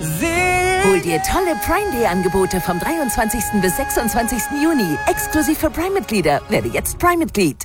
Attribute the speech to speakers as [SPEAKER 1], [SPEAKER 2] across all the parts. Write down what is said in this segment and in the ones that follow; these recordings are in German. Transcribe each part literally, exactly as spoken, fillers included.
[SPEAKER 1] Hol dir tolle Prime Day Angebote vom dreiundzwanzigsten bis sechsundzwanzigsten Juni. Exklusiv für Prime-Mitglieder. Werde jetzt Prime-Mitglied.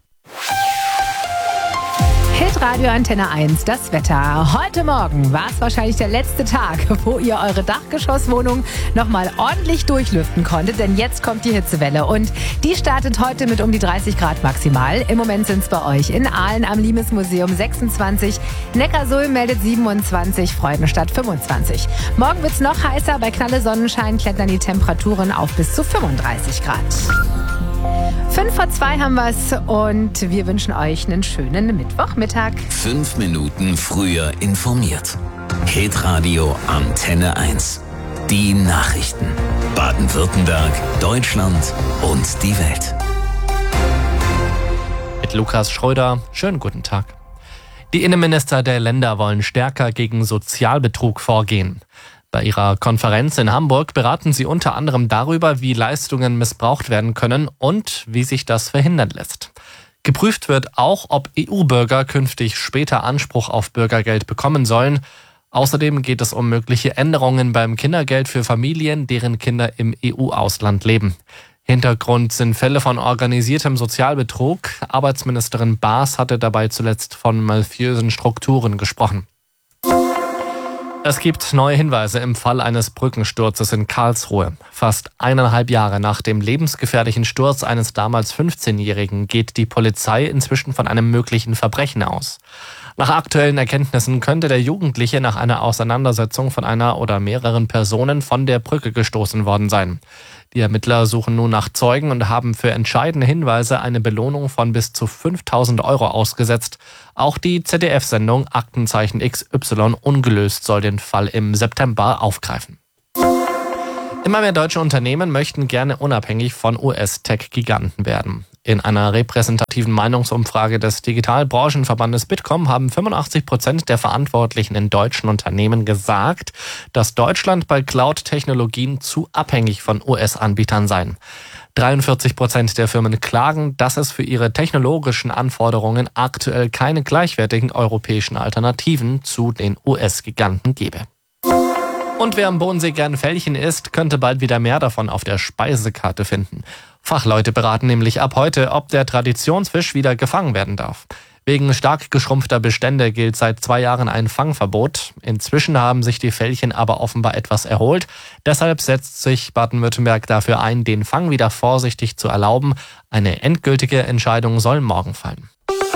[SPEAKER 2] Hitradio Antenne eins, das Wetter. Heute Morgen war es wahrscheinlich der letzte Tag, wo ihr eure Dachgeschosswohnung nochmal ordentlich durchlüften konntet, denn jetzt kommt die Hitzewelle und die startet heute mit um die dreißig Grad maximal. Im Moment sind es bei euch in Aalen am Limes-Museum sechsundzwanzig, Neckarsulm meldet siebenundzwanzig, Freudenstadt fünfundzwanzig. Morgen wird es noch heißer, bei Knalle Sonnenschein klettern die Temperaturen auf bis zu fünfunddreißig Grad. Fünf vor zwei haben wir's und wir wünschen euch einen schönen Mittwochmittag.
[SPEAKER 3] Fünf Minuten früher informiert. Hitradio Antenne eins. Die Nachrichten. Baden-Württemberg, Deutschland und die Welt.
[SPEAKER 4] Mit Lukas Schröder. Schönen guten Tag. Die Innenminister der Länder wollen stärker gegen Sozialbetrug vorgehen. Bei ihrer Konferenz in Hamburg beraten sie unter anderem darüber, wie Leistungen missbraucht werden können und wie sich das verhindern lässt. Geprüft wird auch, ob E U-Bürger künftig später Anspruch auf Bürgergeld bekommen sollen. Außerdem geht es um mögliche Änderungen beim Kindergeld für Familien, deren Kinder im E U-Ausland leben. Hintergrund sind Fälle von organisiertem Sozialbetrug. Arbeitsministerin Baas hatte dabei zuletzt von mafiösen Strukturen gesprochen. Es gibt neue Hinweise im Fall eines Brückensturzes in Karlsruhe. Fast eineinhalb Jahre nach dem lebensgefährlichen Sturz eines damals fünfzehnjährigen geht die Polizei inzwischen von einem möglichen Verbrechen aus. Nach aktuellen Erkenntnissen könnte der Jugendliche nach einer Auseinandersetzung von einer oder mehreren Personen von der Brücke gestoßen worden sein. Die Ermittler suchen nun nach Zeugen und haben für entscheidende Hinweise eine Belohnung von bis zu fünftausend Euro ausgesetzt. Auch die Z D F-Sendung Aktenzeichen X Y ungelöst soll den Fall im September aufgreifen. Immer mehr deutsche Unternehmen möchten gerne unabhängig von U S-Tech-Giganten werden. In einer repräsentativen Meinungsumfrage des Digitalbranchenverbandes Bitkom haben fünfundachtzig Prozent der Verantwortlichen in deutschen Unternehmen gesagt, dass Deutschland bei Cloud-Technologien zu abhängig von U S-Anbietern sei. dreiundvierzig Prozent der Firmen klagen, dass es für ihre technologischen Anforderungen aktuell keine gleichwertigen europäischen Alternativen zu den U S-Giganten gäbe. Und wer am Bodensee gern Felchen isst, könnte bald wieder mehr davon auf der Speisekarte finden. Fachleute beraten nämlich ab heute, ob der Traditionsfisch wieder gefangen werden darf. Wegen stark geschrumpfter Bestände gilt seit zwei Jahren ein Fangverbot. Inzwischen haben sich die Felchen aber offenbar etwas erholt. Deshalb setzt sich Baden-Württemberg dafür ein, den Fang wieder vorsichtig zu erlauben. Eine endgültige Entscheidung soll morgen fallen.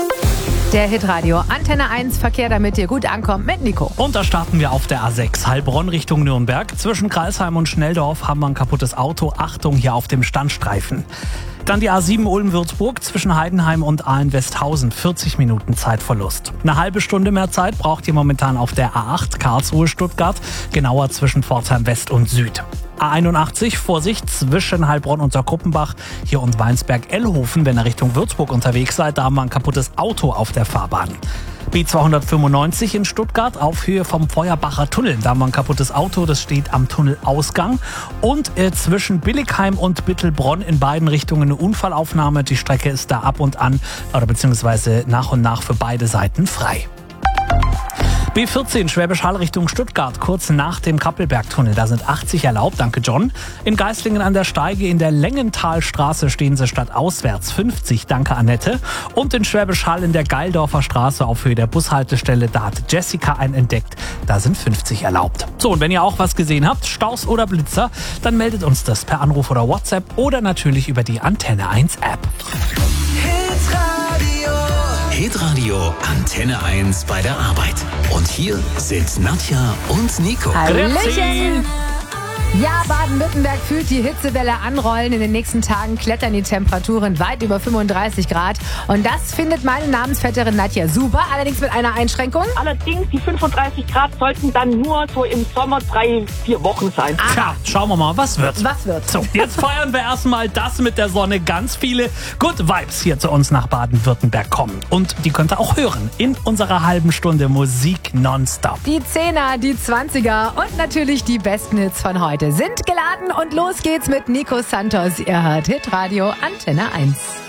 [SPEAKER 2] Der Hitradio Antenne eins Verkehr, damit ihr gut ankommt mit Nico.
[SPEAKER 5] Und da starten wir auf der A sechs, Heilbronn Richtung Nürnberg. Zwischen Kreilsheim und Schnelldorf haben wir ein kaputtes Auto. Achtung, hier auf dem Standstreifen. Dann die A sieben Ulm-Würzburg zwischen Heidenheim und Aalen-Westhausen. vierzig Minuten Zeitverlust. Eine halbe Stunde mehr Zeit braucht ihr momentan auf der A acht Karlsruhe-Stuttgart. Genauer zwischen Pforzheim West und Süd. A einundachtzig, Vorsicht, zwischen Heilbronn und Saarkruppenbach, hier und Weinsberg-Ellhofen, wenn ihr Richtung Würzburg unterwegs seid, da haben wir ein kaputtes Auto auf der Fahrbahn. B zweihundertfünfundneunzig in Stuttgart auf Höhe vom Feuerbacher Tunnel, da haben wir ein kaputtes Auto, das steht am Tunnelausgang. Und äh, zwischen Billigheim und Bittelbronn in beiden Richtungen eine Unfallaufnahme, die Strecke ist da ab und an, oder beziehungsweise nach und nach für beide Seiten frei. B vierzehn Schwäbisch Hall Richtung Stuttgart, kurz nach dem Kappelbergtunnel. Da sind achtzig erlaubt, danke John. In Geislingen an der Steige in der Längentalstraße stehen sie stadtauswärts fünfzig, danke Annette. Und in Schwäbisch Hall in der Geildorfer Straße auf Höhe der Bushaltestelle, da hat Jessica einen entdeckt. Da sind fünfzig erlaubt. So, und wenn ihr auch was gesehen habt, Staus oder Blitzer, dann meldet uns das per Anruf oder WhatsApp oder natürlich über die Antenne eins App.
[SPEAKER 3] Hitradio Antenne eins bei der Arbeit. Und hier sind Nadja und Nico.
[SPEAKER 2] Hallöchen! Ja, Baden-Württemberg fühlt die Hitzewelle anrollen. In den nächsten Tagen klettern die Temperaturen weit über fünfunddreißig Grad. Und das findet meine Namensvetterin Nadja super, allerdings mit einer Einschränkung.
[SPEAKER 6] Allerdings, die fünfunddreißig Grad sollten dann nur so im Sommer drei, vier Wochen sein.
[SPEAKER 5] Tja, schauen wir mal, was wird.
[SPEAKER 2] Was wird?
[SPEAKER 5] So, jetzt feiern wir erstmal das mit der Sonne. Ganz viele Good Vibes hier zu uns nach Baden-Württemberg kommen. Und die könnt ihr auch hören in unserer halben Stunde Musik nonstop.
[SPEAKER 2] Die Zehner, die Zwanziger und natürlich die besten Hits von heute sind geladen und los geht's mit Nico Santos. Ihr hört Hitradio Antenne eins.